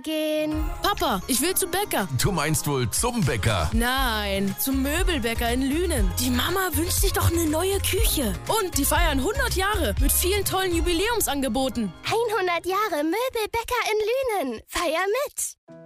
gehen. Papa, ich will zu Bäcker. Du meinst wohl zum Bäcker? Nein, zum Möbelbäcker in Lünen. Die Mama wünscht sich doch eine neue Küche. Und die feiern 100 Jahre mit vielen tollen Jubiläumsangeboten. 100 Jahre Möbelbäcker in Lünen. Feier mit!